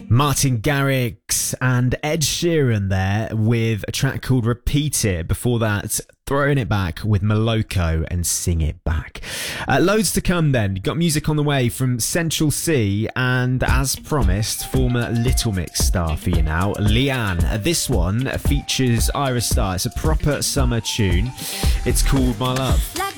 Martin Garrix and Ed Sheeran there with a track called Repeat It. Before that, Throwing It Back with Moloko and Sing It Back. Loads to come then. You've got music on the way from Central C and, as promised, former Little Mix star for you now, Leanne. This one features Ira Starr. It's a proper summer tune. It's called My Love.